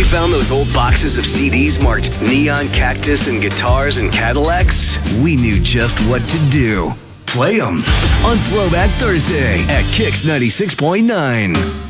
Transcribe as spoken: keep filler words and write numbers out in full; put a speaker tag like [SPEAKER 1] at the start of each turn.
[SPEAKER 1] found those old boxes of C Ds marked Neon, Cactus, and Guitars and Cadillacs? We knew just what to do. Play them on Throwback Thursday at Kix ninety-six point nine.